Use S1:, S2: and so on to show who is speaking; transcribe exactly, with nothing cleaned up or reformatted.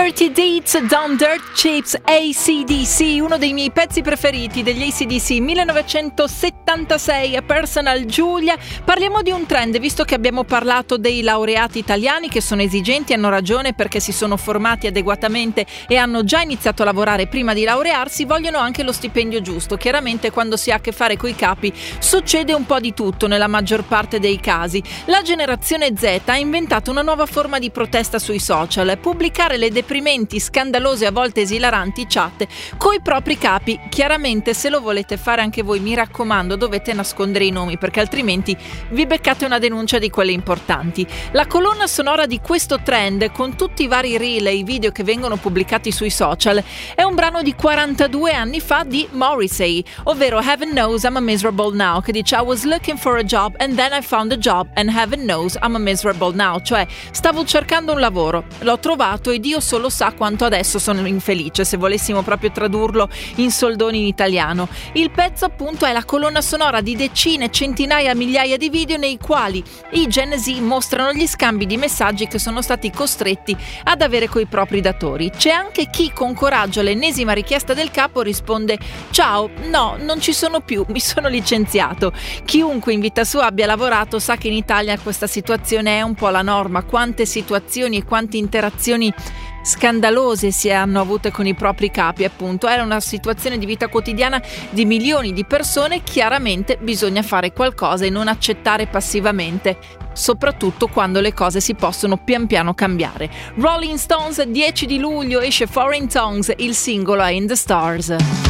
S1: Dirty Deeds, Down Dirt Chips, A C D C, uno dei miei pezzi preferiti degli A C D C, millenovecentosettantasei, a Personal Giulia. Parliamo di un trend, visto che abbiamo parlato dei laureati italiani che sono esigenti, hanno ragione perché si sono formati adeguatamente e hanno già iniziato a lavorare prima di laurearsi, vogliono anche lo stipendio giusto. Chiaramente quando si ha a che fare coi capi succede un po' di tutto nella maggior parte dei casi. La generazione Z ha inventato una nuova forma di protesta sui social, pubblicare le deprimenti, scandalose, a volte esilaranti chat coi propri capi. Chiaramente se lo volete fare anche voi, mi raccomando, dovete nascondere i nomi perché altrimenti vi beccate una denuncia di quelle importanti. La colonna sonora di questo trend, con tutti i vari reel e i video che vengono pubblicati sui social, è un brano di quarantadue anni fa di Morrissey, ovvero Heaven Knows I'm a Miserable Now, che dice I was looking for a job and then I found a job and heaven knows I'm a miserable now, cioè stavo cercando un lavoro, l'ho trovato e Dio solo lo sa quanto adesso sono infelice, se volessimo proprio tradurlo in soldoni in italiano. Il pezzo appunto è la colonna sonora di decine, centinaia, migliaia di video nei quali i Gen Z mostrano gli scambi di messaggi che sono stati costretti ad avere coi propri datori. C'è anche chi con coraggio all'ennesima richiesta del capo risponde ciao, no, non ci sono più, mi sono licenziato. Chiunque in vita sua abbia lavorato sa che in Italia questa situazione è un po' la norma. Quante situazioni e quante interazioni scandalose si hanno avute con i propri capi, appunto. Era una situazione di vita quotidiana di milioni di persone. Chiaramente bisogna fare qualcosa e non accettare passivamente, soprattutto quando le cose si possono pian piano cambiare. Rolling Stones, dieci di luglio esce Foreign Tongues, il singolo è In the Stars.